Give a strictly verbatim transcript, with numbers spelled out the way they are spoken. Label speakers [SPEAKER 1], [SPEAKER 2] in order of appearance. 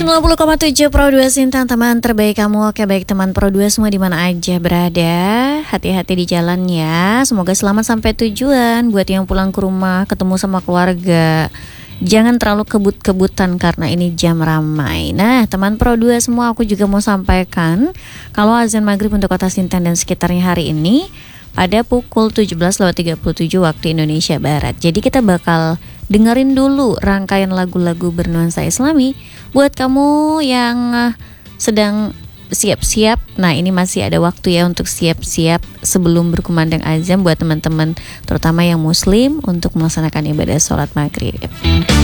[SPEAKER 1] sembilan puluh koma tujuh Pro dua Sintang, teman terbaik kamu. Oke, baik teman Pro dua semua di mana aja berada. Hati-hati di jalan ya. Semoga selamat sampai tujuan. Buat yang pulang ke rumah ketemu sama keluarga, jangan terlalu kebut-kebutan karena ini jam ramai. Nah, teman Pro dua semua, aku juga mau sampaikan kalau azan maghrib untuk kota Sintang dan sekitarnya hari ini pada pukul tujuh belas lewat tiga puluh tujuh waktu Indonesia Barat. Jadi kita bakal dengerin dulu rangkaian lagu-lagu bernuansa Islami buat kamu yang uh, sedang siap-siap. Nah, ini masih ada waktu ya untuk siap-siap sebelum berkumandang azan buat teman-teman terutama yang muslim untuk melaksanakan ibadah sholat maghrib.